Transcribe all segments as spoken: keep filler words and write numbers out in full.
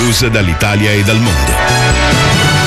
news dall'Italia e dal mondo.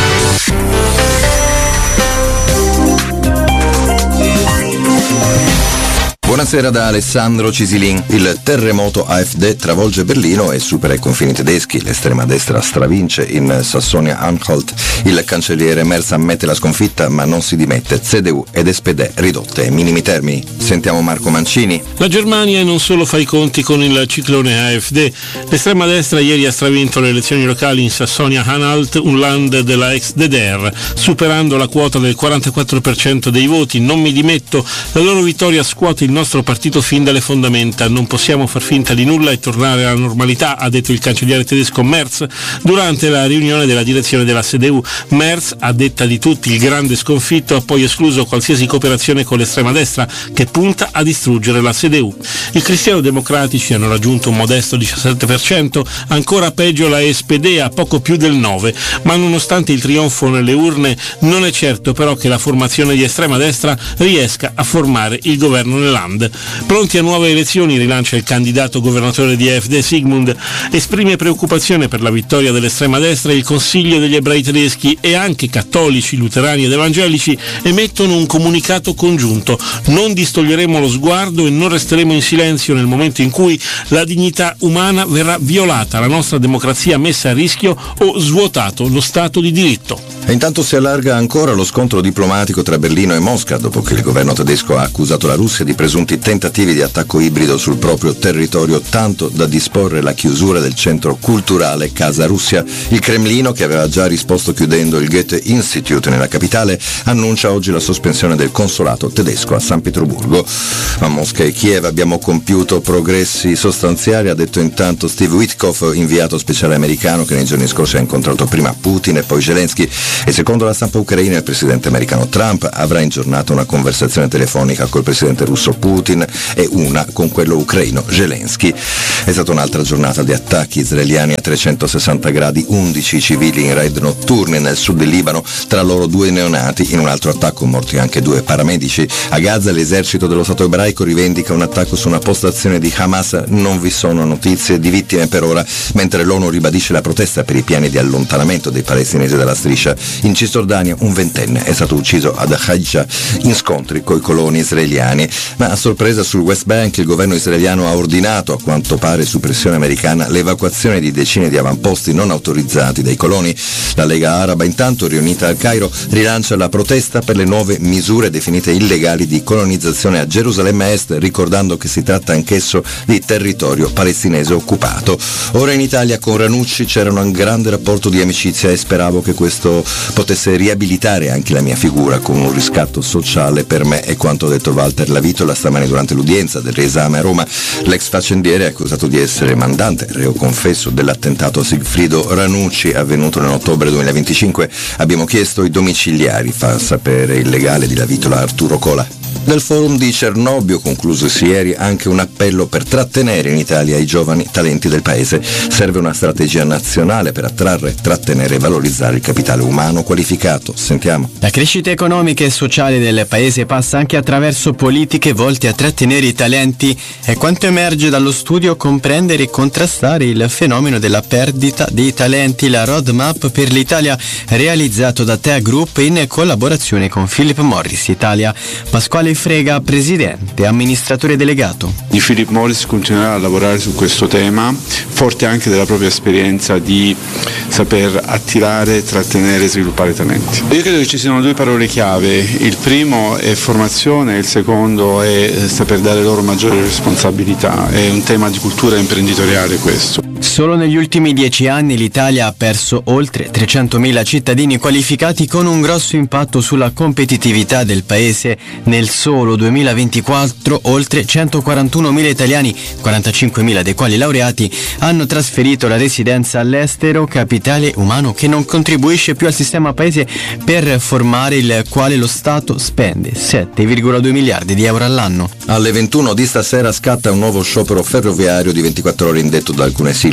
Buonasera da Alessandro Cisilin. Il terremoto A F D travolge Berlino e supera i confini tedeschi. L'estrema destra stravince in Sassonia-Anhalt. Il cancelliere Merz ammette la sconfitta ma non si dimette. C D U ed S P D ridotte ai minimi termini. Sentiamo Marco Mancini. La Germania non solo fa i conti con il ciclone A F D. L'estrema destra ieri ha stravinto le elezioni locali in Sassonia-Anhalt, un land della ex D D R, superando la quota del quarantaquattro per cento dei voti. Non mi dimetto. La loro vittoria scuote il nostro partito fin dalle fondamenta. Non possiamo far finta di nulla e tornare alla normalità, ha detto il cancelliere tedesco Merz durante la riunione della direzione della C D U. Merz, a detta di tutti il grande sconfitto, ha poi escluso qualsiasi cooperazione con l'estrema destra che punta a distruggere la C D U. I cristiano-democratici hanno raggiunto un modesto diciassette per cento, ancora peggio la S P D a poco più del nove per cento, ma nonostante il trionfo nelle urne non è certo però che la formazione di estrema destra riesca a formare il governo nell'A N D. Pronti a nuove elezioni, rilancia il candidato governatore di A F D Sigmund. Esprime preoccupazione per la vittoria dell'estrema destra. Il Consiglio degli ebrei tedeschi e anche cattolici, luterani ed evangelici emettono un comunicato congiunto: non distoglieremo lo sguardo e non resteremo in silenzio nel momento in cui la dignità umana verrà violata, la nostra democrazia messa a rischio o svuotato lo Stato di diritto. E intanto si allarga ancora lo scontro diplomatico tra Berlino e Mosca dopo che il governo tedesco ha accusato la Russia di presunti tentativi di attacco ibrido sul proprio territorio, tanto da disporre la chiusura del centro culturale Casa Russia. Il Cremlino, che aveva già risposto chiudendo il Goethe Institute nella capitale, annuncia oggi la sospensione del consolato tedesco a San Pietroburgo. A Mosca e Kiev abbiamo compiuto progressi sostanziali, ha detto intanto Steve Witkoff, inviato speciale americano che nei giorni scorsi ha incontrato prima Putin e poi Zelensky, e secondo la stampa ucraina il presidente americano Trump avrà in giornata una conversazione telefonica col presidente russo Putin e una con quello ucraino Zelensky. È stata un'altra giornata di attacchi israeliani a trecentosessanta gradi, undici civili in raid notturni nel sud del Libano, tra loro due neonati. In un altro attacco morti anche due paramedici. A Gaza l'esercito dello Stato ebraico rivendica un attacco su una postazione di Hamas. Non vi sono notizie di vittime per ora, mentre l'ONU ribadisce la protesta per i piani di allontanamento dei palestinesi dalla striscia. In Cisgiordania un ventenne è stato ucciso ad Haifa in scontri coi coloni israeliani. Ma a sorpresa sul West Bank il governo israeliano ha ordinato, a quanto pare su pressione americana, l'evacuazione di decine di avamposti non autorizzati dai coloni. La Lega Araba intanto, riunita al Cairo, rilancia la protesta per le nuove misure definite illegali di colonizzazione a Gerusalemme Est, ricordando che si tratta anch'esso di territorio palestinese occupato. Ora in Italia con Ranucci c'era un grande rapporto di amicizia e speravo che questo potesse riabilitare anche la mia figura con un riscatto sociale per me, è quanto ha detto Walter Lavitola stamane durante l'udienza del riesame a Roma. L'ex faccendiere è accusato di essere mandante, reo confesso, dell'attentato a Sigfrido Ranucci avvenuto nell'ottobre duemilaventicinque. Abbiamo chiesto i domiciliari, fa sapere il legale di Lavitola Arturo Cola. Del forum di Cernobbio, conclusosi ieri, anche un appello per trattenere in Italia i giovani talenti del paese. Serve una strategia nazionale per attrarre, trattenere e valorizzare il capitale umano qualificato. Sentiamo. La crescita economica e sociale del paese passa anche attraverso politiche volte a trattenere i talenti. È quanto emerge dallo studio Comprendere e contrastare il fenomeno della perdita dei talenti, la roadmap per l'Italia, realizzato da Tea Group in collaborazione con Philip Morris Italia. Pasquale Frega, presidente, amministratore delegato. Di Philip Morris continuerà a lavorare su questo tema, forte anche della propria esperienza di saper attirare, trattenere e sviluppare talenti. Io credo che ci siano due parole chiave: il primo è formazione, il secondo è saper dare loro maggiore responsabilità. È un tema di cultura imprenditoriale questo. Solo negli ultimi dieci anni l'Italia ha perso oltre trecentomila cittadini qualificati, con un grosso impatto sulla competitività del paese. Nel solo duemilaventiquattro oltre centoquarantunomila italiani, quarantacinquemila dei quali laureati, hanno trasferito la residenza all'estero, capitale umano che non contribuisce più al sistema paese per formare il quale lo Stato spende sette virgola due miliardi di euro all'anno. Alle ventuno di stasera scatta un nuovo sciopero ferroviario di ventiquattro ore indetto da alcune sigle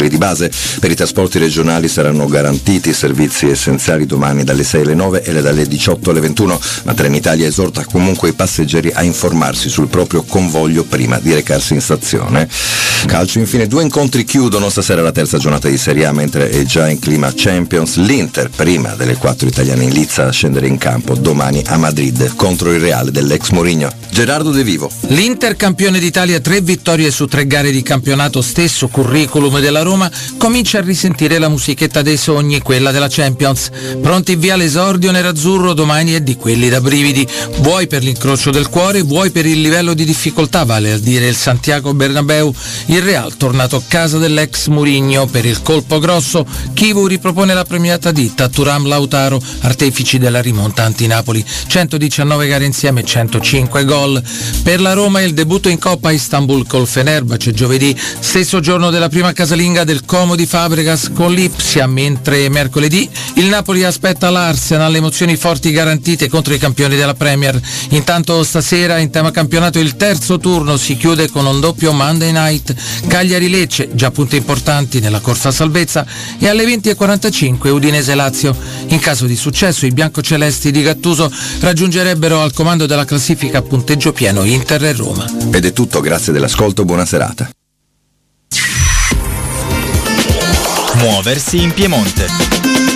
quelli di base. Per i trasporti regionali saranno garantiti servizi essenziali domani dalle sei alle nove e dalle diciotto alle ventuno, ma Trenitalia esorta comunque i passeggeri a informarsi sul proprio convoglio prima di recarsi in stazione. Calcio infine, due incontri chiudono stasera la terza giornata di Serie A, mentre è già in clima Champions l'Inter, prima delle quattro italiane in lizza a scendere in campo domani a Madrid contro il Real dell'ex Mourinho. Gerardo De Vivo. L'Inter, campione d'Italia, tre vittorie su tre gare di campionato, stesso curriculum della Roma, comincia a risentire la musichetta dei sogni, quella della Champions. Pronti via l'esordio nerazzurro domani è di quelli da brividi, vuoi per l'incrocio del cuore, vuoi per il livello di difficoltà, vale a dire il Santiago Bernabéu. Il Real, tornato a casa dell'ex Mourinho, per il colpo grosso, Chivu ripropone la premiata ditta Thuram Lautaro, artefici della rimonta anti-Napoli, centodiciannove gare insieme, centocinque gol. Per la Roma il debutto in Coppa a Istanbul col Fenerbahce giovedì, stesso giorno della prima casalinga del Como di Fabregas con l'Ipsia, mentre mercoledì il Napoli aspetta l'Arsenal, emozioni forti garantite contro i campioni della Premier. Intanto stasera in tema campionato il terzo turno si chiude con un doppio Monday Night, Cagliari-Lecce, già punti importanti nella corsa a salvezza, e alle venti e quarantacinque Udinese-Lazio. In caso di successo i biancocelesti di Gattuso raggiungerebbero al comando della classifica a punteggio pieno Inter e Roma. Ed è tutto, grazie dell'ascolto, buona serata. Muoversi in Piemonte.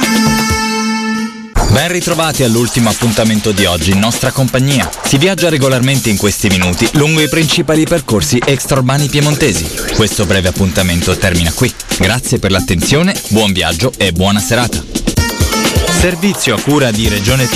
Ben ritrovati all'ultimo appuntamento di oggi in nostra compagnia. Si viaggia regolarmente in questi minuti lungo i principali percorsi extraurbani piemontesi. Questo breve appuntamento termina qui. Grazie per l'attenzione, buon viaggio e buona serata. Servizio a cura di Regione